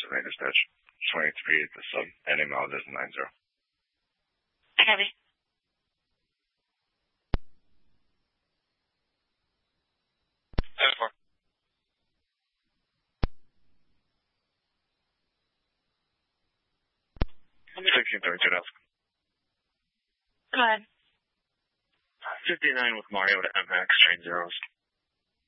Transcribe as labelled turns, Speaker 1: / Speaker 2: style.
Speaker 1: Pennsylvania dispatch. 23 at the sub, ending mileage is 90.
Speaker 2: Copy.
Speaker 3: Four.
Speaker 1: 1632 Nelson.
Speaker 2: Go ahead.
Speaker 1: 59 with Mario to MX, train zeros.